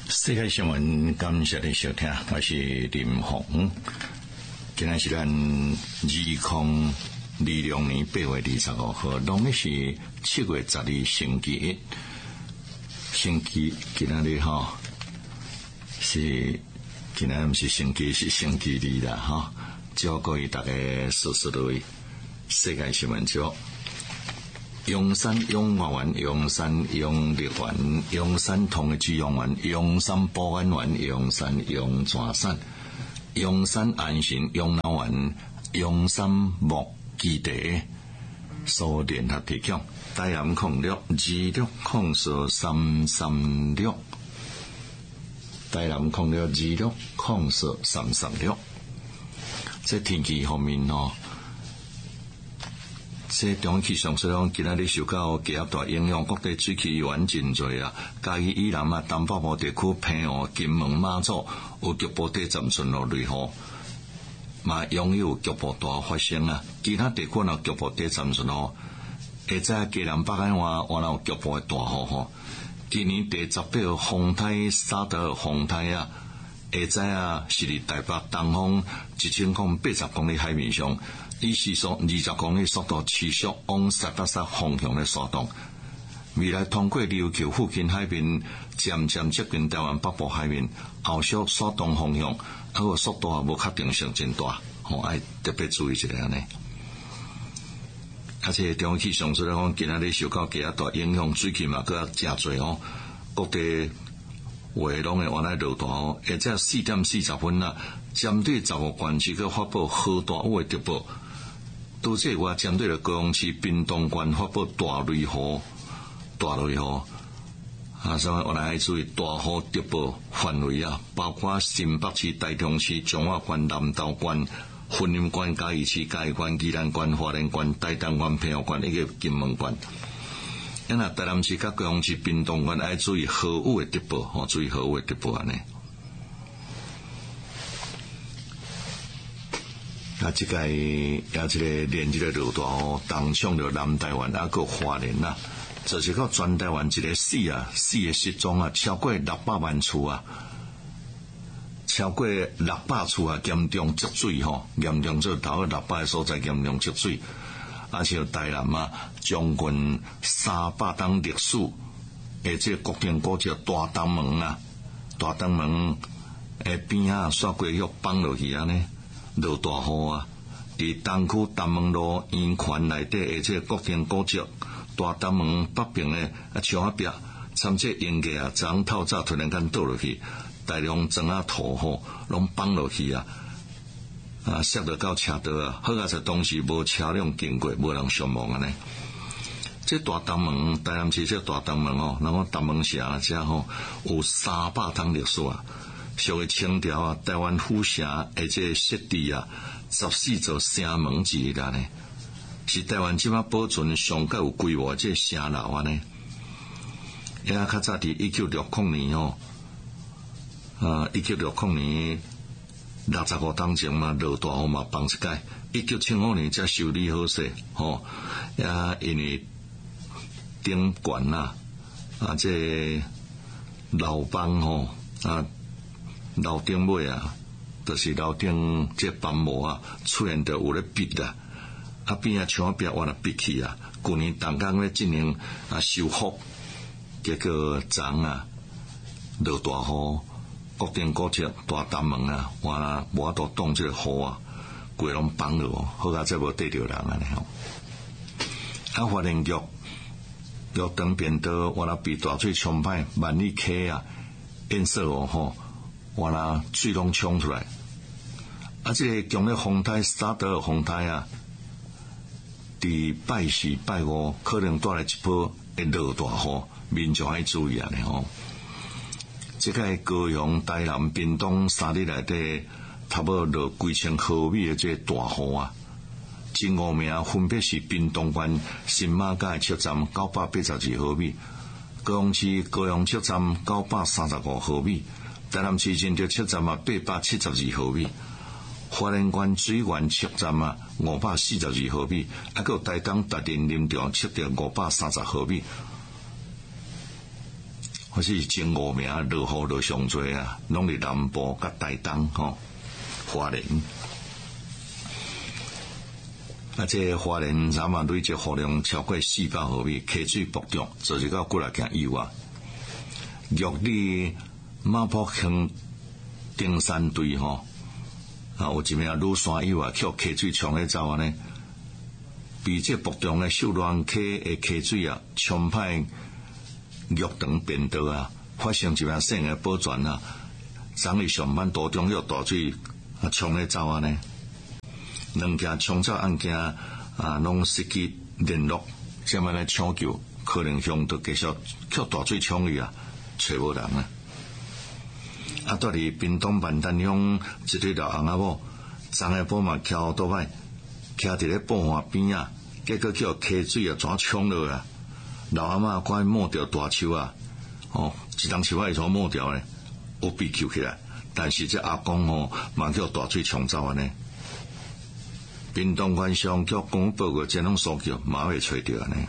世界新闻，感谢你收听，我是林鸿。今天是咱2020年8月25号，农历是7月12星期一。星期今天的是今天不是星期，是星期二啦祝各位大家顺利。世界新闻节目。阳山永华园、阳山永乐园、阳山同的居阳园、阳山保安园、阳山永泉山、阳山安心养老园、阳山木基地所联合提供。台南0626043336，台南0626043336。在天气方面这中央气象所讲，今仔日受到极大影响，各地水气源真多啊。嘉义以南东北部地区、澎湖、金门、马祖有局部地暂顺落雷雨，嘛容易有局部大发生啊。其他地区有局部地暂顺落，会在嘉南北海湾有局部的大雨今年第18号风台沙德风台啊，会在是伫台北东方1080公里海面上。以时速20公里速度持续往西北方向的疏动，未来通过琉球附近海面，渐渐接近台湾北部海面，后续疏动方向，个速度无确定性真大，要特别注意一下呢。而且中央气象所讲，今仔日受到极大影响，水气嘛搁真多各地话拢会往来落大而且4点40分针对15县市个发布豪大雨的特报。都这我针对了高雄市屏东县发布大雷雨，所以我来注意大雨特报范围包括新北市、台中市、彰化县、南投县、云林县、嘉义市、嘉义县、宜兰县、花莲县、台东县、澎湖县以及金门县。台南市甲高雄市、屏东县爱注意豪雨的特报，注意豪雨的特报安尼。这个连这个落大雨，东冲着南台湾个花莲就是到全台湾一个死的失踪超过600万厝超过600厝严重积水严重做头600个所在严重积水，像台南将近300栋历史这国定古迹大东门边刷过去放落去落大雨伫东区东门路圆环内底这国定古迹大东门北边的墙壁参这应该昨透早突然间倒落去，大量砖土拢放落去摔到到车道好在当时无车辆经过，无人伤亡这大东门台南市这大东门然后东门城这有300栋历史属于清朝台湾府城这设置14座城门之一是台湾即马保存上较有规模这城楼较早伫1960年1960年65当前落大雨放一届1975年才修理好势因为顶悬这楼房楼顶尾就是楼顶这斑膜出现着有咧闭边墙壁换了闭去去年动工咧进行修复，结果昨落大雨，国定古迹大东门我无法度挡这个雨规拢放落好在无得着人花莲玉长变道我被大水冲歹万里溪淹塞我水拢冲出来这个强烈风台沙德风台伫拜4拜5可能带来一波会落大雨，民众要注意这个高雄、台南、屏东3日内底差不多落几千毫米的这大雨前5名分别是屏东县新马甲的测站982毫米，高雄市高雄测站935毫米，台南市真潮测站872毫米，花莲县水源测站542毫米，还有台东达人林场测到530毫米。 或是前5名落雨落上多啊，拢伫南部甲台东花莲。啊，这花莲昨晚累积雨量超过400毫米，溪水暴涨，就是到过来行以外，玉里马埔乡登山队啊，有一名女山友啊，靠溪水冲咧走安尼，被这暴涨的秀峦溪的溪水啊，冲歹玉长变道啊，发生一名省的保全啊，昨日上班途中有大水啊冲咧走安尼。两件冲走案件拢失去联络，这么来抢救，可能向都继续靠大水冲去啊，找无人啊！啊，到伫屏东万丹乡一对老翁仔某，昨下晡嘛骑奥多摆，骑伫咧布岸边啊，结果叫溪水啊全冲落啊！老阿嬷快摸着大树啊，一当树啊会从摸掉咧，有被救起来，但是这阿公嘛叫大水冲走安尼。屏东县上局公务报告这种数据嘛未找到安尼。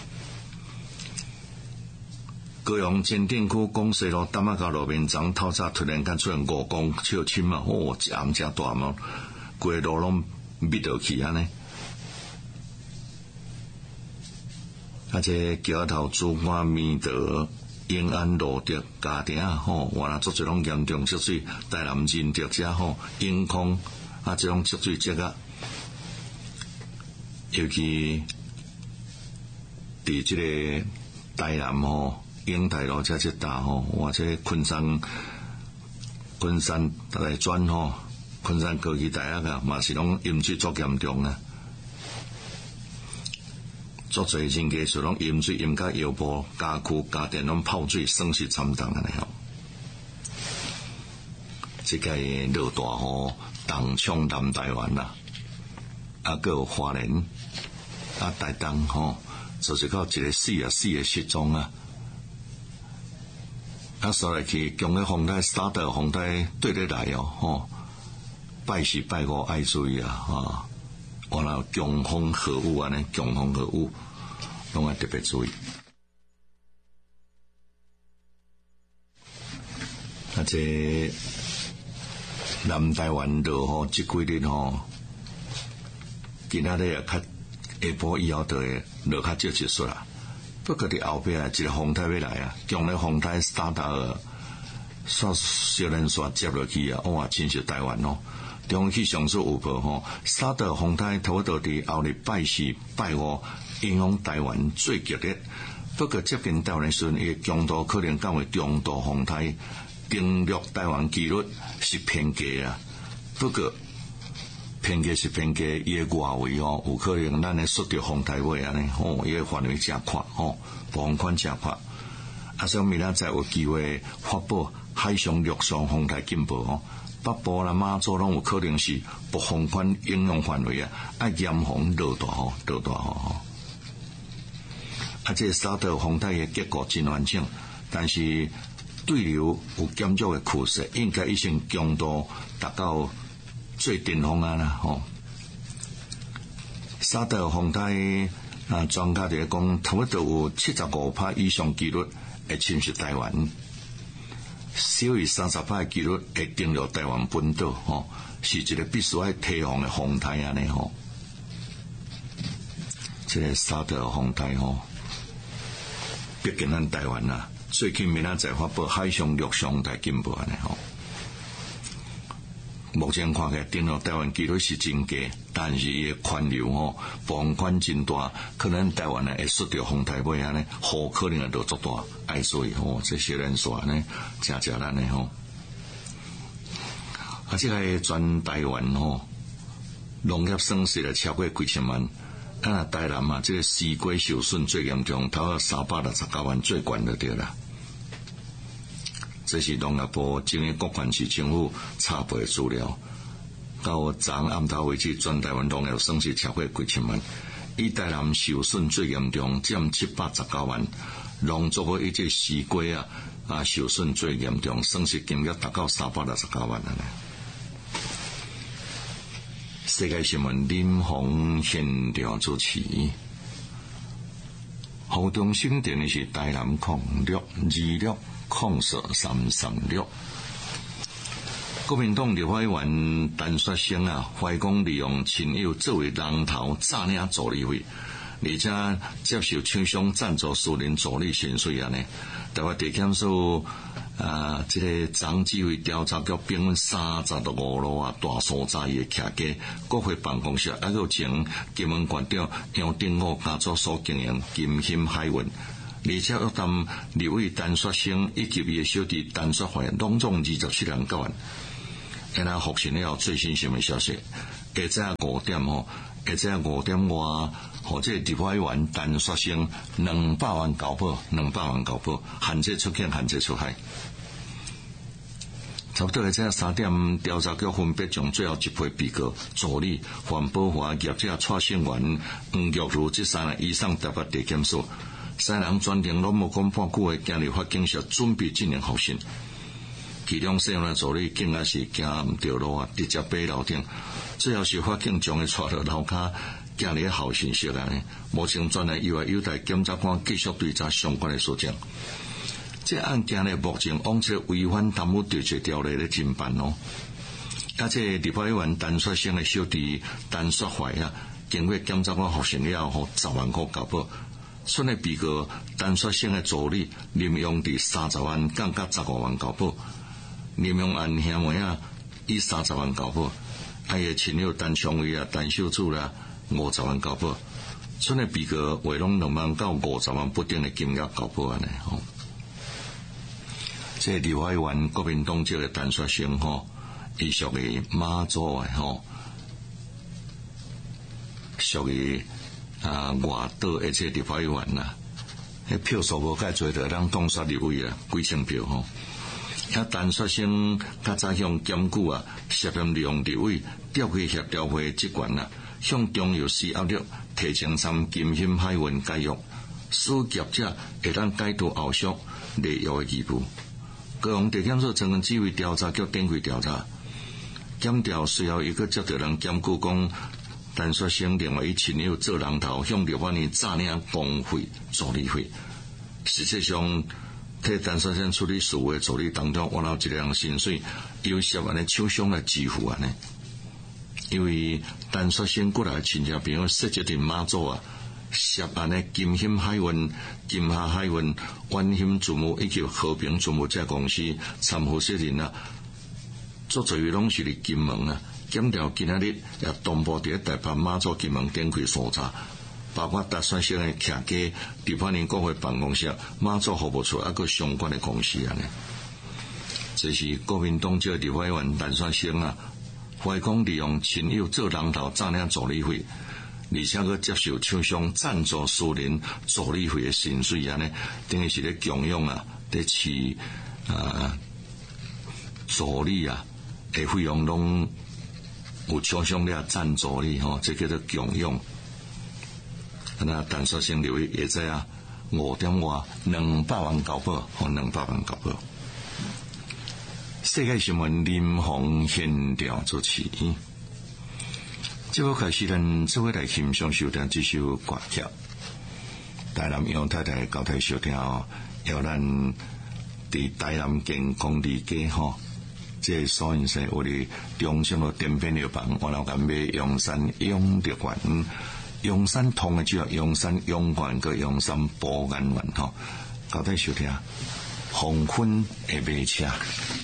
高雄前镇区公西路淡仔甲路面上透早突然间出现5公笑深啊！一暗正大嘛，规路拢密落去安尼。啊，这桥头珠湾面道永安路的家庭原来做这种严重积水，台南人着遮永康啊，这种积水积啊。尤其伫即个台南永泰路遮搭或者昆山来转昆山科技大学啊，嘛是拢淹水足严重啊！足侪人家就拢淹水淹到腰部，家具家电拢泡水，生死惨重安尼即个落大雨，东冲南台湾啦，啊，还有花莲。啊，台东就是到一个死的失踪啊！啊，所来去强烈风台、沙特风台对咧来拜4拜5爱注意啊！原来强风豪雨安尼，强风豪雨拢要特别注意。啊，这南台湾落雨即几日今仔日也较。下晡以后就会落较少一束啦。不过伫后壁一个风台要来啊，强烈风台打到小连线接落去啊，哇，侵袭台湾中央气象署有报沙特风台差不多伫后日拜4拜5影响台湾最激烈。不过接近台湾的时阵，伊的强度可能降为中度风台，登陆台湾几率是偏低啊。不过偏低是偏低，伊的外围有可能咱会缩着风台尾安尼伊的范围真宽防宽真宽。啊，所以明仔载有机会发布海上陆上风台警报北部啦、马祖拢有可能是暴风圈影响范围啊，啊严防落大雨啊，这沙特风台的结构真完整，但是对流有减弱的趋势，应该已经强度达到最顶峰啊啦沙特风台专家就讲，差不多有75%以上几率会侵袭台湾，少于30%的几率会登陆台湾本岛是一个必须要提防的风台安尼这个沙特风台毕竟咱台湾最近明仔载发布海上陆上台警报安尼目前看起来登陆台湾几率是真低，但是伊的宽流防宽真大，可能台湾会缩着风台尾安尼，雨可能会落足大，爱所以这些人说呢，真正咱的啊，这个全台湾农业损失了超过几千万。台南这个西瓜受损最严重，头有369万最悬就对啦。这是农业部整个各县市政府查报的资料。到昨暗头为止，全台湾农业损失超过几千万，以台南受损最严重，占719万。农作物以及西瓜受损最严重，损失金额达到369万世界新闻林鸿现场主持。雨中闪电的是台南控626 04-336。国民党立法委员陈雪生怀讲利用亲友作为人头诈领助理费，而且接受厂商赞助私人助理薪水呢。台北地检署这个总指挥调查局并问35路大所在的徛家国会办公室，还有前金门县长杨定武家族所经营金兴海运，而且约谈立委陈雪生以及伊的小弟陈雪怀拢总27人到案。现在复讯了最新新闻消息，下晝5點下晝5點外，這立法委員陳雪生200萬交保，限制出境，限制出海。差不多下晝3點，調查局分別將最後一批被告助理環保華業者蔡姓員、黃玉如這3人移送台北地檢署，3人專程攏無講半句話，今日法警室準備進行復訊。其中4人助理竟然是行唔對路直接爬樓頂，最後是法警將伊帶到樓骹，行入後訊息呢。目前專案有待檢察官繼續追查相關的事情。這案件呢，目前往這違反貪污治罪條例的偵辦咯。而且立法委員陳雪生的小弟陳雪懷經過檢察官復訊了後，10萬塊交保。剩的被告陳雪生的助理林用地30萬降到15萬交保。林用案兄妹以30萬交保，伊的親友陳昌偉陳秀柱50萬交保，剩的被告話攏2萬到50萬不等的金額交保安尼吼。這立法委員國民黨這個陳雪生伊屬於馬祖的屬於外島的這立法委員迄票數無介濟的，人當選立委幾千票吼。陳雪生較早向檢舉涉嫌利用立委調回協調會職權向中油施壓力，提前參金興海運解約，使業者會當解除後續利益的義務。高雄地檢署曾經指揮調查局展開調查，檢調隨後又閣接到人檢舉講，陳雪生另外以親友做人頭，向立法院詐領公費助理費。實際上，替陳雪生處理事務的助理當中，我有一個人薪水由涉案的廠商來支付呢。因為陳雪生過來親戚朋友設置在馬祖涉案的金興海運、金夏海運、灣興船務以及和平船務這公司參與責任足多於攏是佇金門檢調今仔日也同步佇台北馬祖金門展開搜查，包括陳雪生的徛家、立法院國會辦公室、馬祖服務處還有相關的公司呢。這是國民黨這立法委員陳雪生懷講利用親友做人頭詐領助理費，而且佮接受廠商贊助私人助理費的薪水呢，等於是咧強用咧飼助理的費用攏有廠商咧贊助你這叫做強用。那陳雪生立委也知5點外200萬交保，200萬交保。世界新聞林鴻現調主持。這個開始咱做伙來欣賞收聽這首歌曲，台南楊太太交代收聽要咱佇台南健康理解這所以說我哋中心的電變藥房，我老干買陽山永樂丸，陽山痛的主要陽山永丸個陽山保肝丸交代收聽黃昏的馬車。